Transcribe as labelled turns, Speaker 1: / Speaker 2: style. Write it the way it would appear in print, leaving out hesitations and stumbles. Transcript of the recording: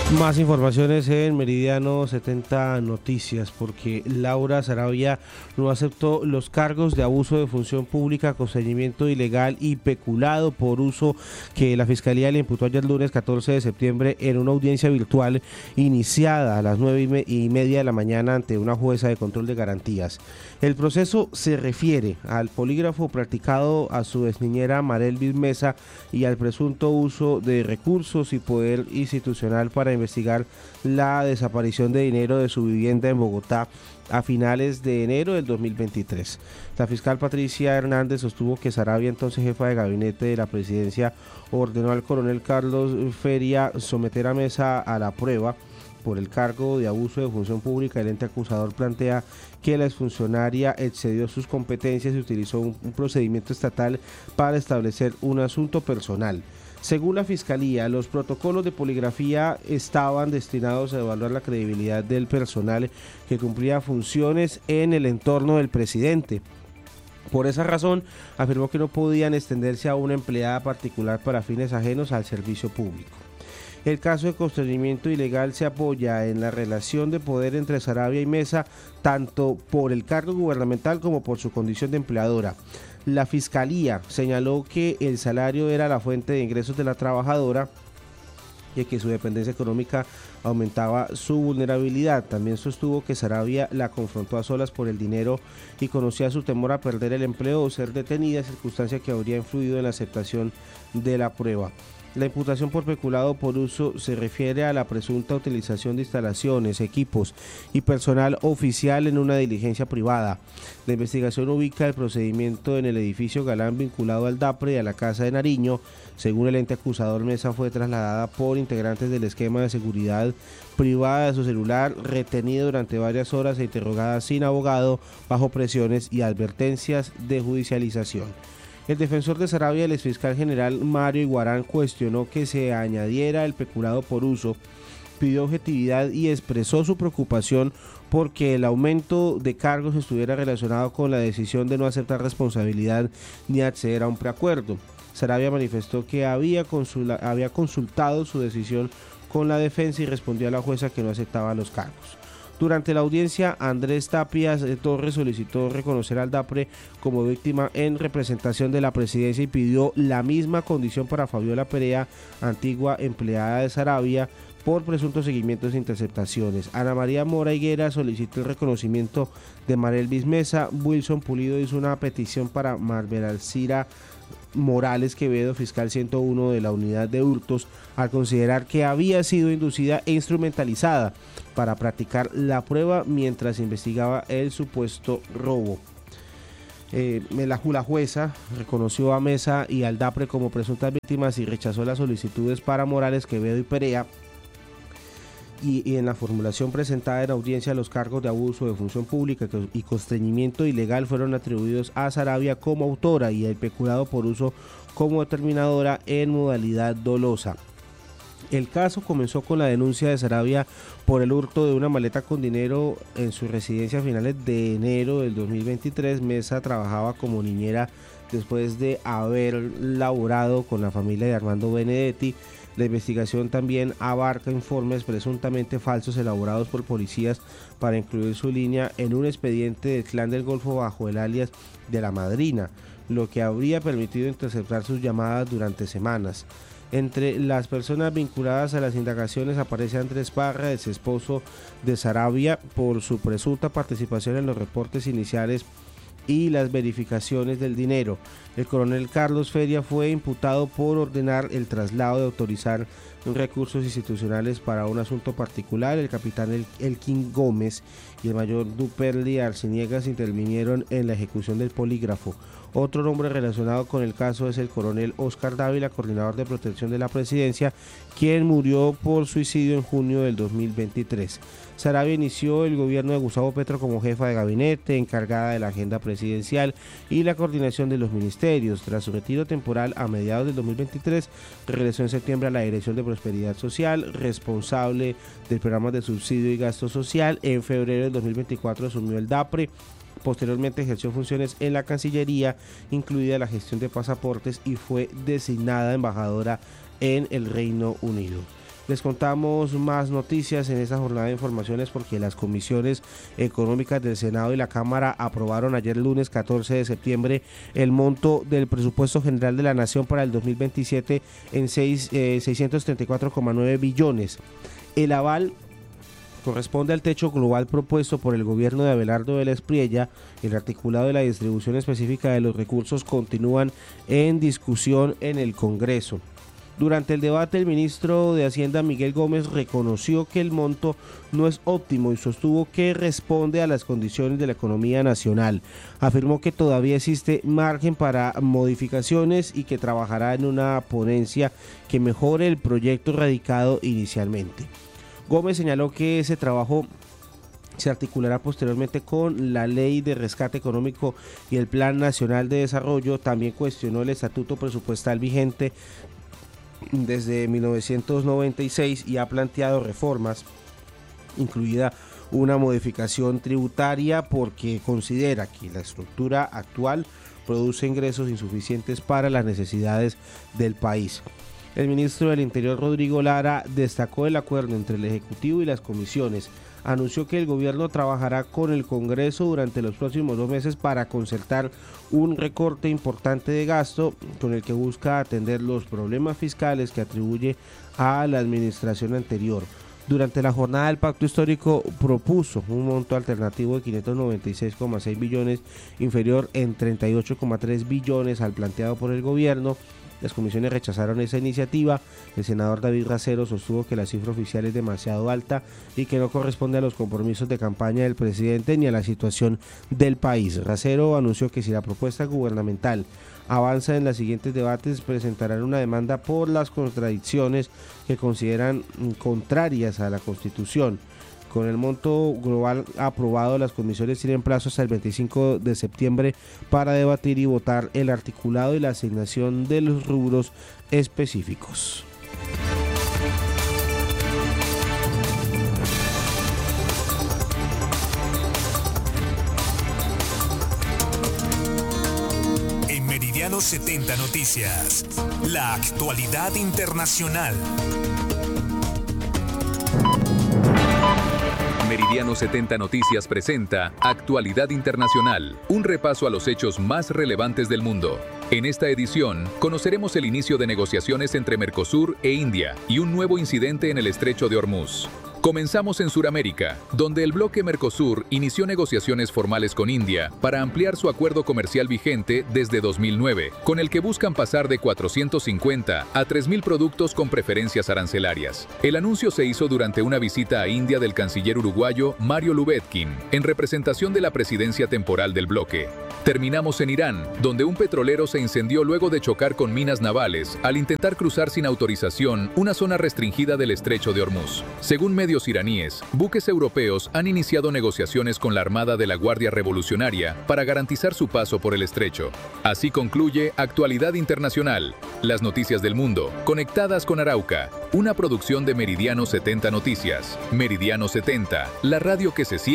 Speaker 1: Más informaciones en Meridiano 70 Noticias, porque Laura Saravia no aceptó los cargos de abuso de función pública, constreñimiento ilegal y peculado por uso que la Fiscalía le imputó ayer lunes 14 de septiembre en una audiencia virtual iniciada a las 9:30 de la mañana ante una jueza de control de garantías. El proceso se refiere al polígrafo practicado a su exniñera Marelvis Mesa y al presunto uso de recursos y poder institucional para investigar la desaparición de dinero de su vivienda en Bogotá a finales de enero del 2023. La fiscal Patricia Hernández sostuvo que Saravia, entonces jefa de gabinete de la presidencia, ordenó al coronel Carlos Feria someter a Mesa a la prueba por el cargo de abuso de función pública. El ente acusador plantea que la exfuncionaria excedió sus competencias y utilizó un procedimiento estatal para establecer un asunto personal. Según la Fiscalía, los protocolos de poligrafía estaban destinados a evaluar la credibilidad del personal que cumplía funciones en el entorno del presidente. Por esa razón, afirmó que no podían extenderse a una empleada particular para fines ajenos al servicio público. El caso de constreñimiento ilegal se apoya en la relación de poder entre Saravia y Mesa, tanto por el cargo gubernamental como por su condición de empleadora. La Fiscalía señaló que el salario era la fuente de ingresos de la trabajadora y que su dependencia económica aumentaba su vulnerabilidad. También sostuvo que Saravia la confrontó a solas por el dinero y conocía su temor a perder el empleo o ser detenida, circunstancia que habría influido en la aceptación de la prueba. La imputación por peculado por uso se refiere a la presunta utilización de instalaciones, equipos y personal oficial en una diligencia privada. La investigación ubica el procedimiento en el edificio Galán vinculado al DAPRE y a la Casa de Nariño. Según el ente acusador, Mesa fue trasladada por integrantes del esquema de seguridad privada de su celular, retenida durante varias horas e interrogada sin abogado, bajo presiones y advertencias de judicialización. El defensor de Saravia, el exfiscal general Mario Iguarán, cuestionó que se añadiera el peculado por uso, pidió objetividad y expresó su preocupación porque el aumento de cargos estuviera relacionado con la decisión de no aceptar responsabilidad ni acceder a un preacuerdo. Saravia manifestó que había consultado su decisión con la defensa y respondió a la jueza que no aceptaba los cargos. Durante la audiencia, Andrés Tapias Torres solicitó reconocer al DAPRE como víctima en representación de la presidencia y pidió la misma condición para Fabiola Perea, antigua empleada de Saravia, por presuntos seguimientos e interceptaciones. Ana María Mora Higuera solicitó el reconocimiento de Marelvis Mesa. Wilson Pulido hizo una petición para Marvel Alcira Morales Quevedo, fiscal 101 de la unidad de hurtos, al considerar que había sido inducida e instrumentalizada para practicar la prueba mientras investigaba el supuesto robo. La jueza reconoció a Mesa y al DAPRE como presuntas víctimas y rechazó las solicitudes para Morales, Quevedo y Perea. Y en la formulación presentada en audiencia, los cargos de abuso de función pública y constreñimiento ilegal fueron atribuidos a Saravia como autora y el peculado por uso como determinadora en modalidad dolosa. El caso comenzó con la denuncia de Saravia por el hurto de una maleta con dinero en su residencia a finales de enero del 2023. Mesa trabajaba como niñera después de haber laborado con la familia de Armando Benedetti. La investigación también abarca informes presuntamente falsos elaborados por policías para incluir su línea en un expediente del Clan del Golfo bajo el alias de La Madrina, lo que habría permitido interceptar sus llamadas durante semanas. Entre las personas vinculadas a las indagaciones aparece Andrés Parra, ex esposo de Saravia, por su presunta participación en los reportes iniciales y las verificaciones del dinero. El coronel Carlos Feria fue imputado por ordenar el traslado de autorizar recursos institucionales para un asunto particular. El capitán Elkin Gómez y el mayor Duperli Arciniegas intervinieron en la ejecución del polígrafo. Otro nombre relacionado con el caso es el coronel Oscar Dávila, coordinador de protección de la presidencia, quien murió por suicidio en junio del 2023. Saravia inició el gobierno de Gustavo Petro como jefa de gabinete, encargada de la agenda presidencial y la coordinación de los ministerios. Tras su retiro temporal a mediados del 2023, regresó en septiembre a la Dirección de Prosperidad Social, responsable del programa de subsidio y gasto social. En febrero del 2024 asumió el DAPRE. Posteriormente ejerció funciones en la Cancillería, incluida la gestión de pasaportes, y fue designada embajadora en el Reino Unido. Les contamos más noticias en esta jornada de informaciones porque las comisiones económicas del Senado y la Cámara aprobaron ayer lunes 14 de septiembre el monto del presupuesto general de la Nación para el 2027 en 634,9 billones. El aval corresponde al techo global propuesto por el gobierno de Abelardo Vélez Priella. El articulado de la distribución específica de los recursos continúan en discusión en el Congreso. Durante el debate, el ministro de Hacienda, Miguel Gómez, reconoció que el monto no es óptimo y sostuvo que responde a las condiciones de la economía nacional. Afirmó que todavía existe margen para modificaciones y que trabajará en una ponencia que mejore el proyecto radicado inicialmente. Gómez señaló que ese trabajo se articulará posteriormente con la Ley de Rescate Económico y el Plan Nacional de Desarrollo. También cuestionó el estatuto presupuestal vigente desde 1996 y ha planteado reformas, incluida una modificación tributaria, porque considera que la estructura actual produce ingresos insuficientes para las necesidades del país. El ministro del Interior, Rodrigo Lara, destacó el acuerdo entre el Ejecutivo y las comisiones. Anunció que el gobierno trabajará con el Congreso durante los próximos 2 meses para concertar un recorte importante de gasto con el que busca atender los problemas fiscales que atribuye a la administración anterior. Durante la jornada del pacto histórico propuso un monto alternativo de 596,6 billones, inferior en 38,3 billones al planteado por el gobierno. Las comisiones rechazaron esa iniciativa. El senador David Racero sostuvo que la cifra oficial es demasiado alta y que no corresponde a los compromisos de campaña del presidente ni a la situación del país. Racero anunció que si la propuesta gubernamental avanza en los siguientes debates, presentarán una demanda por las contradicciones que consideran contrarias a la Constitución. Con el monto global aprobado, las comisiones tienen plazo hasta el 25 de septiembre para debatir y votar el articulado y la asignación de los rubros específicos.
Speaker 2: En Meridiano 70 Noticias, la actualidad internacional.
Speaker 3: Meridiano 70 Noticias presenta Actualidad Internacional, un repaso a los hechos más relevantes del mundo. En esta edición, conoceremos el inicio de negociaciones entre Mercosur e India y un nuevo incidente en el Estrecho de Hormuz. Comenzamos en Sudamérica, donde el bloque Mercosur inició negociaciones formales con India para ampliar su acuerdo comercial vigente desde 2009, con el que buscan pasar de 450 a 3.000 productos con preferencias arancelarias. El anuncio se hizo durante una visita a India del canciller uruguayo Mario Lubetkin, en representación de la presidencia temporal del bloque. Terminamos en Irán, donde un petrolero se incendió luego de chocar con minas navales al intentar cruzar sin autorización una zona restringida del Estrecho de Hormuz. Según medios iraníes, buques europeos han iniciado negociaciones con la Armada de la Guardia Revolucionaria para garantizar su paso por el estrecho. Así concluye Actualidad Internacional, las noticias del mundo, conectadas con Arauca, una producción de Meridiano 70 Noticias. Meridiano 70, la radio que se siente